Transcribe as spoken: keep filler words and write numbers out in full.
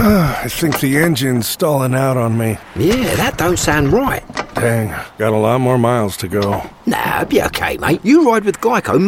I think the engine's stalling out on me. Yeah, that don't sound right. Dang, got a lot more miles to go. Nah, be okay, mate. You ride with Geico